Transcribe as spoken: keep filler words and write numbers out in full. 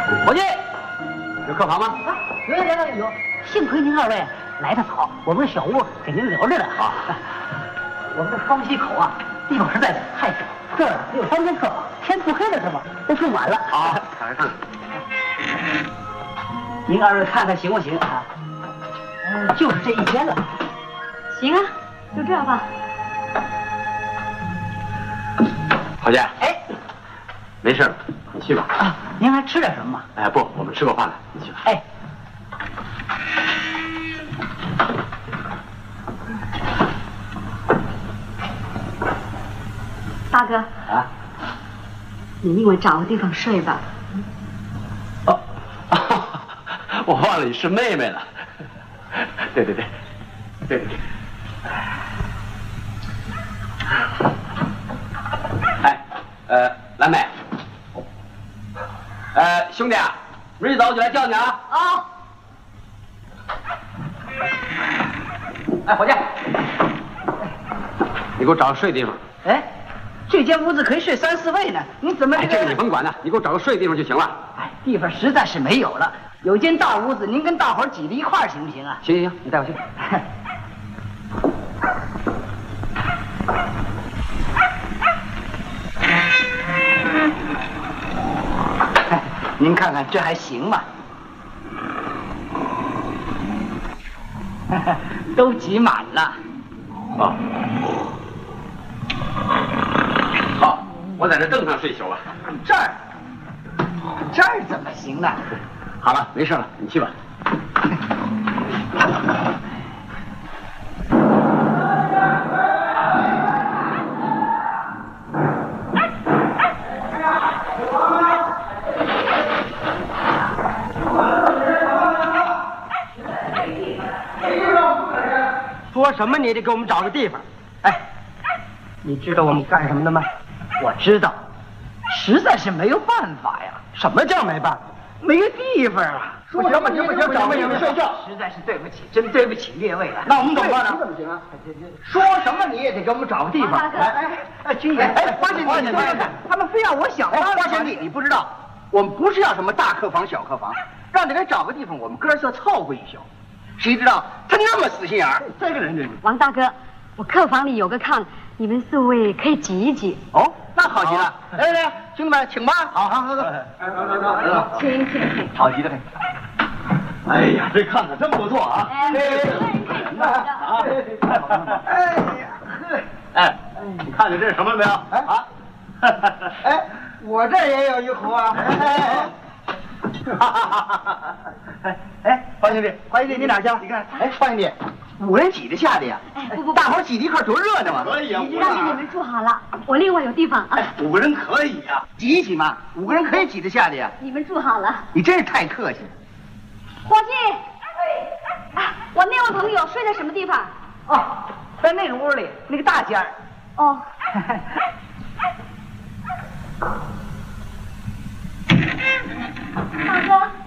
伙计，有客房吗？ 啊，有有有有有，幸亏您二位来得早，我们小屋给您留着呢。 啊， 我们这双溪口啊，地方实在是太小，这儿只有三间客房，天不黑的时候都住满了。 好，打开看看。 您二位看看行不行啊？嗯，就是这一间了。 行啊，就这样吧。 伙计， 哎， 没事了，你去吧。 啊，您还吃点什么吗？ 哎，不，我们吃过饭了，你去吧。 哎。 大哥啊， 你另外找个地方睡吧。 哦，我忘了你是妹妹了。对对对，对对对。哎，呃，蓝妹，呃，兄弟啊，明儿一早我就来叫你啊。 啊。哎，伙计， 你给我找个睡地方。 哎，这间屋子可以睡三四位呢，你怎么、 哎，这个你甭管呢，你给我找个睡地方就行了。 哎，地方实在是没有了，有间大屋子，您跟大伙儿挤在一块儿行不行啊？ 行行行，你带我去。 您看看这还行吗？都挤满了。 啊，好，我在这凳上睡一宿吧。 这儿，这儿怎么行呢？ 好了，没事了，你去吧。 说什么你也得给我们找个地方。哎，你知道我们干什么的吗？我知道，实在是没有办法呀。什么叫没办法？没有地方啊！说什么行不行？找个地方睡觉。实在是对不起，真对不起列位了。那我们怎么办呢？怎么行啊？说什么你也得给我们找个地方。哎哎哎，军爷，哎，花姐，花姐，花姐，他们非要我想办法。花姐，你不知道，我们不是要什么大客房、小客房，让你给找个地方，我们哥仨凑合一宿。谁知道他那么死心眼儿？这个人真是。 王大哥，我客房里有个炕，你们四位可以挤一挤。 哦，那好极了。来来来，兄弟们，请吧。好好好，走。 请请请。 好极了。 哎呀，这炕可真不错啊！ 哎， 啊，太好了！哎呀，哎，你看见这是什么了没有？啊， 哎，我这也有一壶啊。哎哎，花兄弟，花兄弟，你哪去了？你看，哎，花兄弟，五人挤得下的呀。 哎，不不， 大伙挤在一块多热闹嘛。 可以啊， 要是你们住好了，我另外有地方啊。 哎，五个人可以呀， 挤一挤嘛，五个人可以挤得下的呀。 你们住好了。 你真是太客气了。 伙计，哎，我那位朋友睡在什么地方？ 哦，在那个屋里，那个大间儿。 哦。大哥。